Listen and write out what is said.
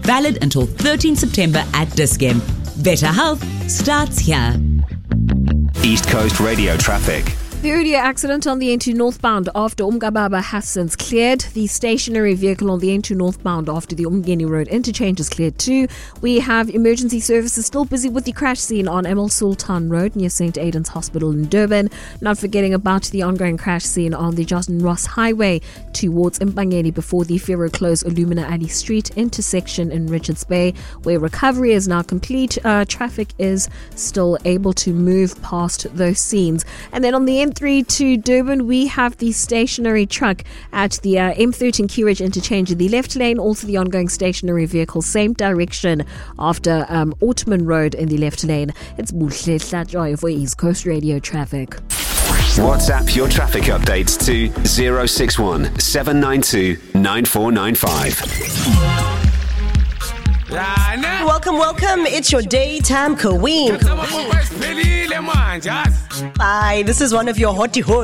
Valid until 13 September at Dischem. Better health starts here. East Coast Radio traffic. The earlier accident on the N2 northbound after Umgababa has since cleared. The stationary vehicle on the N2 northbound after the Umgeni Road interchange is cleared too. We have emergency services still busy with the crash scene on Emil Sultan Road near St. Aidan's Hospital in Durban. Not forgetting about the ongoing crash scene on the Justin Ross Highway towards Mpangeni before the Fero Close Illumina Alley Street intersection in Richards Bay, where recovery is now complete. Traffic is still able to move past those scenes. And then on the M3 to Durban, we have the stationary truck at the M13 Keyridge interchange in the left lane. Also the ongoing stationary vehicle, same direction after Ottoman Road in the left lane. It's Buhle Hlajoy for East Coast Radio traffic. WhatsApp your traffic updates to 061 792 9495. Welcome. It's your daytime queen. Hi, this is one of your hottie